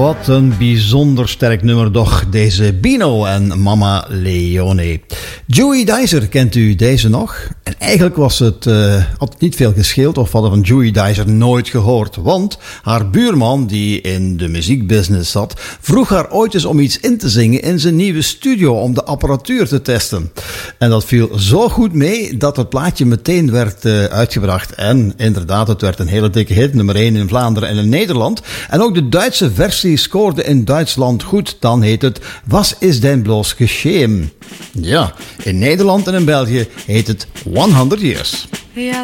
Wat een bijzonder sterk nummer toch, deze Bino en Mama Leone. Joey Dicer, kent u deze nog? En eigenlijk had het niet veel gescheeld of hadden van Joey Dicer nooit gehoord. Want haar buurman, die in de muziekbusiness zat, vroeg haar ooit eens om iets in te zingen in zijn nieuwe studio om de apparatuur te testen. En dat viel zo goed mee dat het plaatje meteen werd uitgebracht. En inderdaad, het werd een hele dikke hit, nummer 1 in Vlaanderen en in Nederland. En ook de Duitse versie scoorde in Duitsland goed. Dan heet het Was is denn bloß geschehen? Ja, in Nederland en in België heet het 100 Years. Ja.